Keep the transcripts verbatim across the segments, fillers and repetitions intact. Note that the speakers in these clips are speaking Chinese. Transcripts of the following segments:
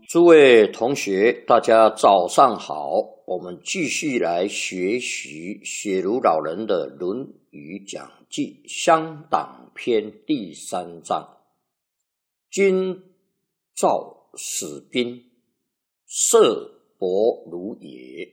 诸位同学，大家早上好。我们继续来学习雪茹老人的《论语讲记》乡党篇第三章。君赵使兵，射伯如也；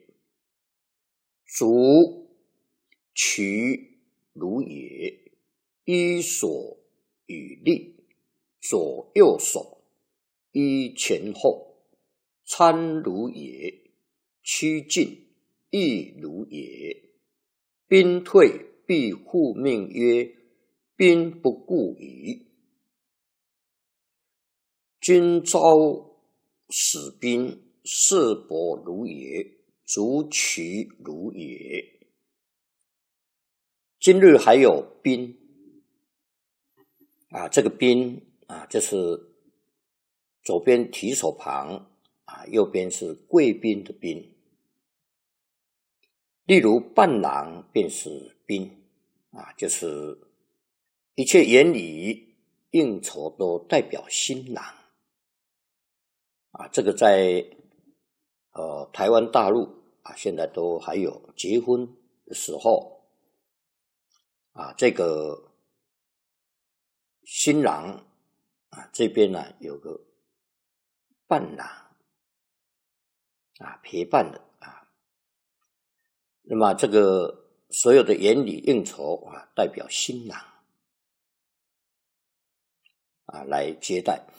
卒取如也。依所与立，左右手，依前后。参如也，趋近亦如也。兵退必复命曰：兵不顾矣。君召使兵，射伯如也，卒取如也。今日还有兵啊，这个兵啊，就是左边提手旁啊，右边是贵宾的宾。例如伴郎便是宾啊，就是一切言礼应酬都代表新郎啊。这个在呃台湾大陆啊，现在都还有结婚的时候啊，这个新郎啊这边呢有个伴郎啊，陪伴的啊，那么这个所有的言礼应酬啊，代表新郎啊来接待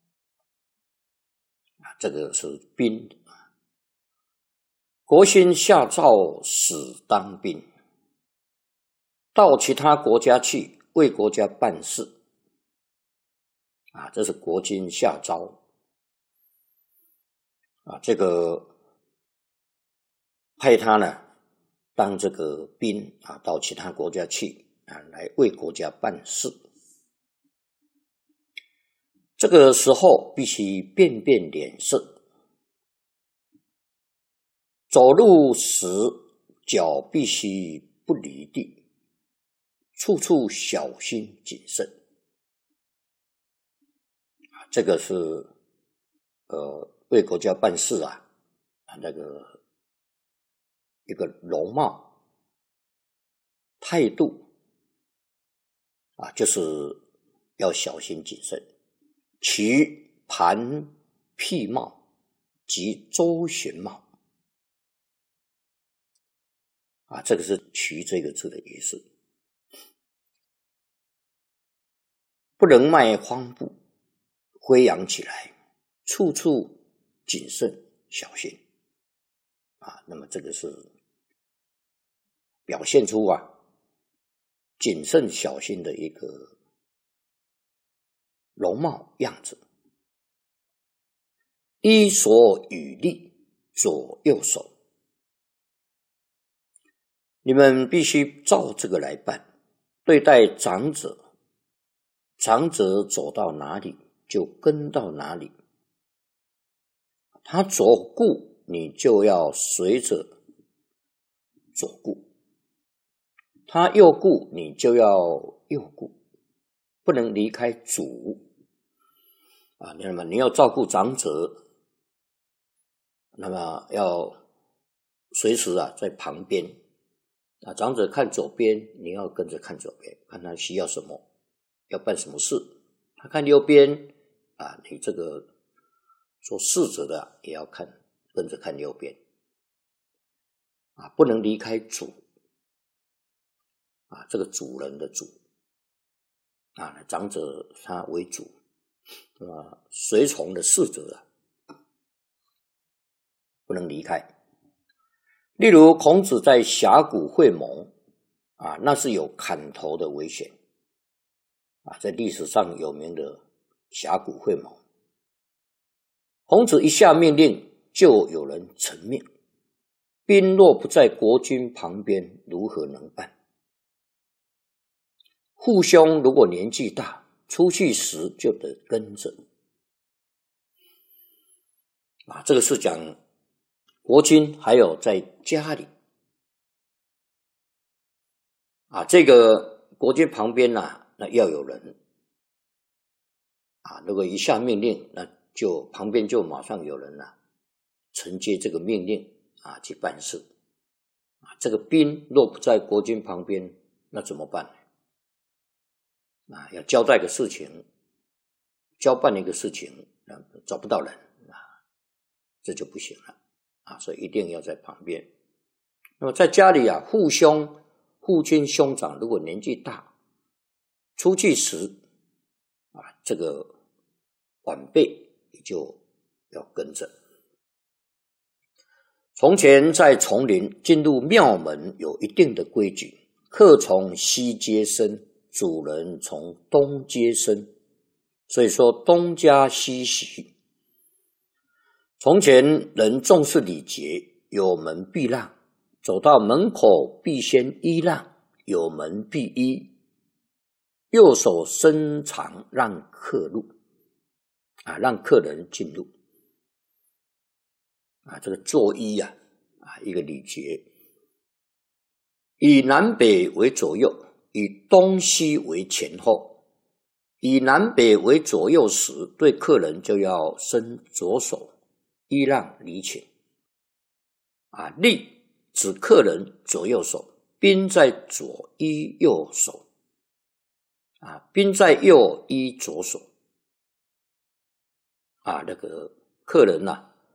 啊，这个是宾。国君下诏使当兵，到其他国家去为国家办事啊，这是国君下诏啊，这个派他呢当这个兵啊，到其他国家去啊，来为国家办事。这个时候必须变变脸色，走路时脚必须不离地，处处小心谨慎。这个是呃为国家办事啊，那个一个容貌态度啊，就是要小心谨慎。其盘辟貌及周旋貌啊，这个是取这个字的意思。不能迈荒步，飞扬起来，处处谨慎小心啊。那么这个是表现出啊谨慎小心的一个容貌样子。依所与立，左右手，你们必须照这个来办。对待长者，长者走到哪里就跟到哪里，他左顾你就要随着左顾，他右顾你就要右顾，不能离开主啊。那么你要照顾长者，那么要随时啊在旁边啊，长者看左边，你要跟着看左边，看他需要什么，要办什么事。他看右边啊，你这个做侍者的、啊、也要看，跟着看右边啊，不能离开主啊，这个主人的主啊，长者他为主啊，随从的侍者啊不能离开。例如孔子在峡谷会盟啊，那是有砍头的危险啊，在历史上有名的峡谷会盟，孔子一下命令就有人成命，兵若不在国君旁边，如何能办？父兄如果年纪大，出去时就得跟着啊，这个是讲国君还有在家里啊，这个国君旁边啊，那要有人啊，如果一下命令，那就旁边就马上有人啊承接这个命令啊去办事啊。这个兵若不在国君旁边，那怎么办呢？啊，要交代个事情，交办一个事情，啊、找不到人啊，这就不行了啊，所以一定要在旁边。那么在家里啊，父兄、父亲、兄长如果年纪大，出去时啊，这个晚辈也就要跟着。从前在丛林进入庙门有一定的规矩，客从西街生，主人从东街生，所以说东家西席。从前人重视礼节，有门必让，走到门口必先揖让，有门必揖，右手伸长让客入啊，让客人进入啊，这个作揖啊，啊一个礼节。以南北为左右，以东西为前后。以南北为左右时，对客人就要伸左手揖让礼请啊。立指客人左右手，宾在左揖右手啊，宾在右揖左手啊，那个客人呐、啊，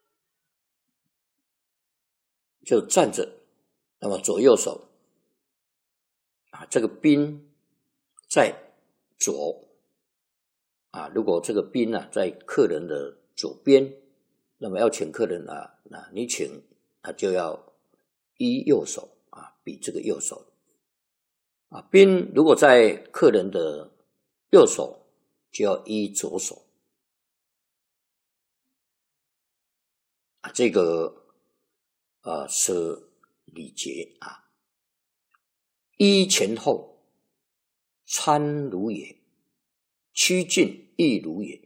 就站着，那么左右手啊，这个宾在左啊，如果这个宾啊在客人的左边，那么要请客人啊，那你请他就要揖右手啊，比这个右手啊。宾如果在客人的右手，就要揖左手啊，这个呃是礼节啊。揖前后，参如也；趋近亦如也。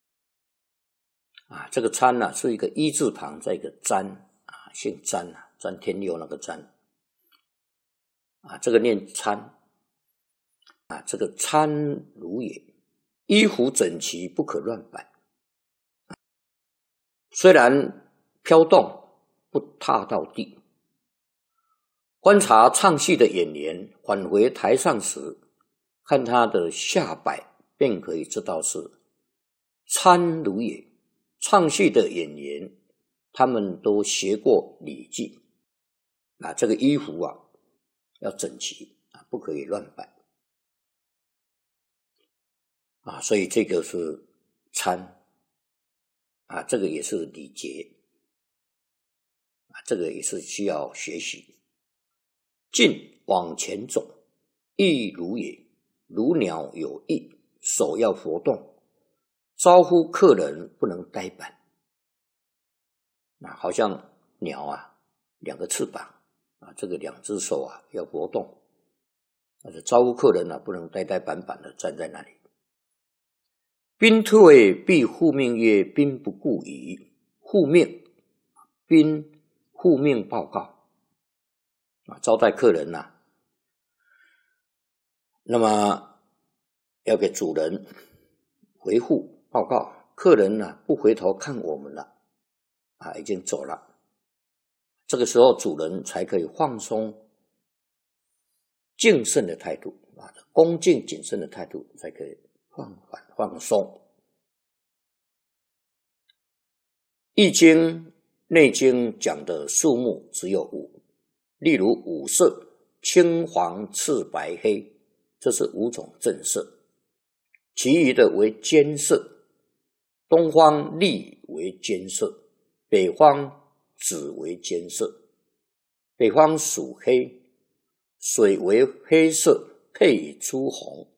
啊，这个参呢、啊、是一个一字旁，在一个詹啊，姓詹啊，詹天佑那个詹啊，这个念参啊，这个参如也。衣服整齐，不可乱摆。虽然飘动，不踏到地。观察唱戏的演员返回台上时，看他的下摆，便可以知道是参如也。唱戏的演员，他们都学过礼记啊，这个衣服啊要整齐啊，不可以乱摆啊，所以这个是参啊，这个也是礼节啊，这个也是需要学习。进往前走，亦如也，如鸟有翼，手要活动。招呼客人不能呆板，那好像鸟啊，两个翅膀啊，这个两只手啊要活动，但是招呼客人啊不能呆呆板板的站在那里。宾退必复命曰：宾不顾矣。复命，宾复命报告啊，招待客人呐、啊，那么要给主人回复。报告客人呢、啊、不回头看我们了啊，已经走了。这个时候主人才可以放松敬慎的态度啊，恭敬谨慎的态度才可以放缓放松。易经、内经讲的数目只有五，例如五色：青、黄、赤、白、黑，这是五种正色，其余的为间色。东方绿为间色，北方紫为间色。北方属黑，水为黑色，配以朱红。